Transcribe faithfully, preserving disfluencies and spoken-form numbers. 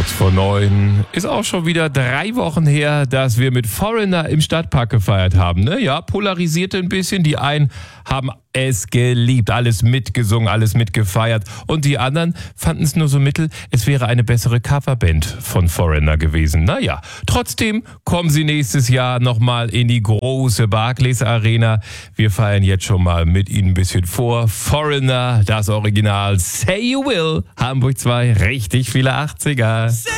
Kurz vor neun. Ist auch schon wieder drei Wochen her, dass wir mit Foreigner im Stadtpark gefeiert haben. Ne? Ja, polarisierte ein bisschen. Die einen haben es geliebt, alles mitgesungen, alles mitgefeiert. Und die anderen fanden es nur so mittel, es wäre eine bessere Coverband von Foreigner gewesen. Naja, trotzdem kommen sie nächstes Jahr nochmal in die große Barclays Arena. Wir feiern jetzt schon mal mit ihnen ein bisschen vor. Foreigner, das Original Say You Will, Hamburg zwei, richtig viele achtziger.